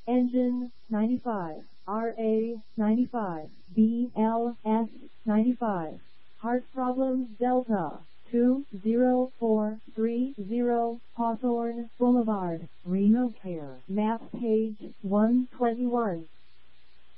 Engine 95, RA 95, BLS 95. Heart problems Delta 20430 Hawthorne Boulevard, Reno Care. Map page 121.